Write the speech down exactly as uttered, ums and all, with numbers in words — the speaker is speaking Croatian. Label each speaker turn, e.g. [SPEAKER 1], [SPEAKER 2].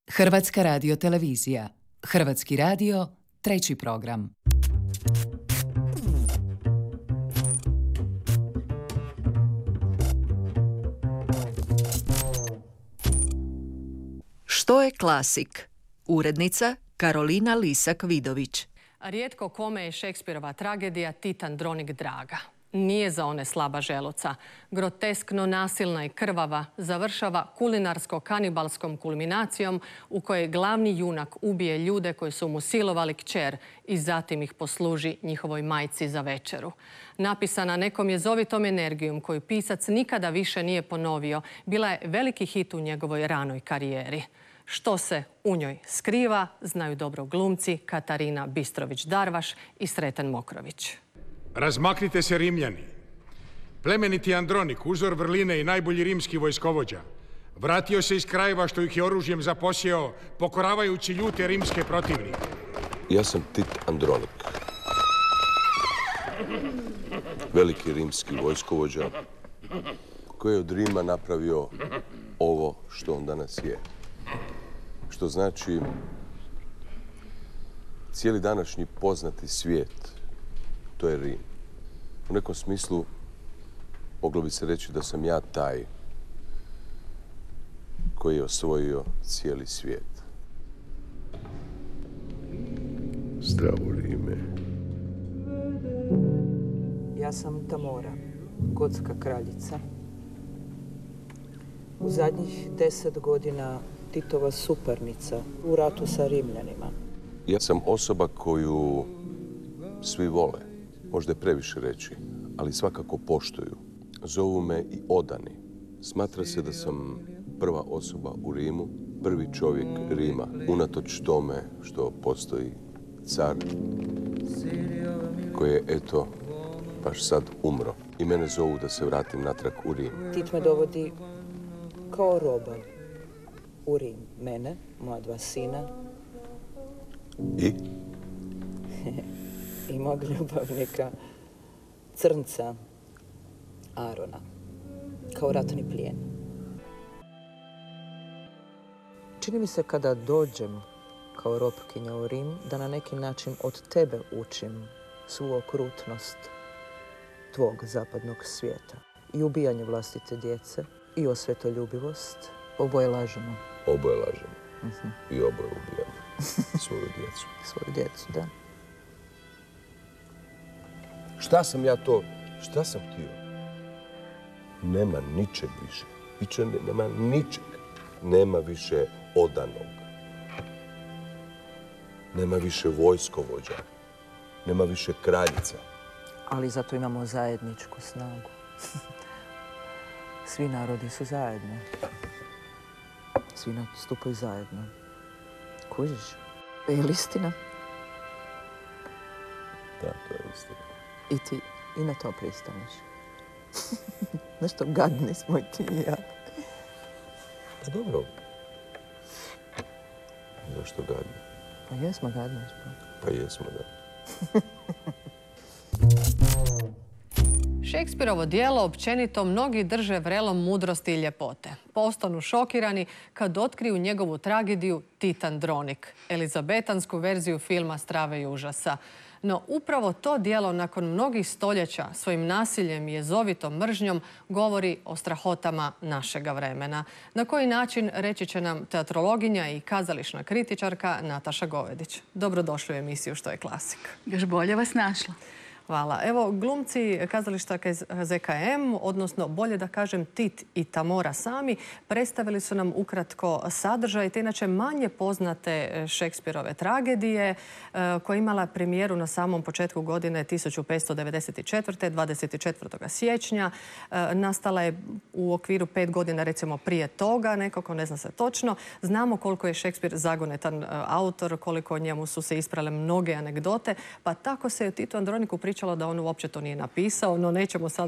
[SPEAKER 1] Hrvatska radiotelevizija. Hrvatski radio, treći program.
[SPEAKER 2] Što je klasik? Urednica Karolina Lisak-Vidović.
[SPEAKER 3] Rijetko kome je Šekspirova tragedija Tit Andronik draga. Nije za one slaba želuca. Groteskno nasilna i krvava završava kulinarsko-kanibalskom kulminacijom u kojoj glavni junak ubije ljude koji su mu silovali kćer i zatim ih posluži njihovoj majci za večeru. Napisana nekom jezovitom energijom koju pisac nikada više nije ponovio, bila je veliki hit u njegovoj ranoj karijeri. Što se u njoj skriva, znaju dobro glumci Katarina Bistrović-Darvaš i Sreten Mokrović.
[SPEAKER 4] Razmaknite se, Rimljani. Plemeniti Andronik, uzor vrline i najbolji rimski vojskovođa, vratio se iz krajeva što ih je oružjem zaposjeo, pokoravajući ljute rimske protivnike.
[SPEAKER 5] Ja sam Tit Andronik, veliki rimski vojskovođa koji je od Rima napravio ovo što on danas je. Što znači cijeli današnji poznati svijet, to je Rim. U nekom smislu moglo bi se reći da sam ja taj koji je osvojio cijeli svijet. Zdravo, Rime.
[SPEAKER 6] Ja sam Tamora, gotska kraljica. U zadnjih deset godina Titova suparnica u ratu sa Rimljanima.
[SPEAKER 5] Ja sam osoba koju svi vole, možda je previše reći, ali svakako poštuju. Zovu me i odani. Smatra se da sam prva osoba u Rimu, prvi čovjek Rima, unatoč tome što postoji car koji je, eto, baš sad umro. I mene zovu da se vratim natrag u Rim.
[SPEAKER 6] Tit me dovodi kao roba u Rim. Mene, moja dva sina.
[SPEAKER 5] I?
[SPEAKER 6] I mog ljubavnika, crnca Arona, kao ratni plijen. Čini mi se kada dođem kao robkinja u Rim, da na neki način od tebe učim svu okrutnost tvog zapadnog svijeta. I ubijanje vlastite djece, i osvetoljubivost. Oboje lažemo.
[SPEAKER 5] Oboje lažemo. Uh-huh. I oboje ubijamo svoju djecu.
[SPEAKER 6] Svoju djecu, da.
[SPEAKER 5] Šta sam ja to, šta sam htio? Nema ničeg više. Više nema ničeg. Nema više odanog. Nema više vojskovođa. Nema više kraljica.
[SPEAKER 6] Ali zato imamo zajedničku snagu. Svi narodi su zajedno. Svi nastupaju zajedno. Kužiš? Je li istina?
[SPEAKER 5] Da, to je istina.
[SPEAKER 6] I ti i na to pristaneš. Nešto gadni smo i ti i ja.
[SPEAKER 5] Pa dobro. Zašto gadni?
[SPEAKER 6] Pa jesmo gadni.
[SPEAKER 5] Pa jesmo, da.
[SPEAKER 3] Šekspirovo djelo općenito mnogi drže vrelom mudrosti i ljepote. Postanu šokirani kad otkriju njegovu tragediju Tit Andronik, elizabetansku verziju filma Strave i užasa. No upravo to djelo nakon mnogih stoljeća svojim nasiljem i jezovitom mržnjom govori o strahotama našega vremena. Na koji način reći će nam teatrologinja i kazališna kritičarka Nataša Govedić. Dobrodošli u emisiju Što je klasik.
[SPEAKER 7] Još bolje vas našla.
[SPEAKER 3] Hvala. Evo, glumci kazališta Z K M, odnosno bolje da kažem Tit i Tamora sami, predstavili su nam ukratko sadržaj te inače manje poznate Šekspirove tragedije koja je imala premijeru na samom početku godine tisuću petsto devedeset četvrte. dvadeset četvrtog siječnja. Nastala je u okviru pet godina recimo prije toga, nekako ne zna se točno. Znamo koliko je Šekspir zagonetan autor, koliko o njemu su se isprale mnoge anegdote, pa tako se Titu Androniku pričalo da on uopće to nije napisao, no nećemo sad